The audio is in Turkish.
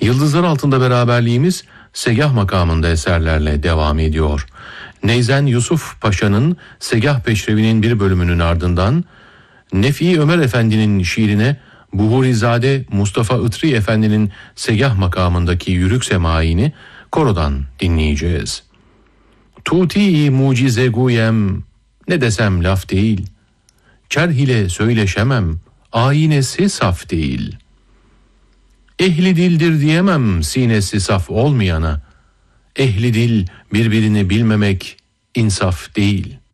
Yıldızlar altında beraberliğimiz segah makamında eserlerle devam ediyor. Neyzen Yusuf Paşa'nın Segah Peşrevi'nin bir bölümünün ardından Nefi Ömer Efendi'nin şiirine Buhurizade Mustafa Itri Efendi'nin segah makamındaki yürük semaini korodan dinleyeceğiz. Tuti mucize guyem, ne desem laf değil. Kerh ile söyleşemem, aynesi saf değil. Ehli dildir diyemem sinesi saf olmayana. Ehli dil birbirini bilmemek insaf değil.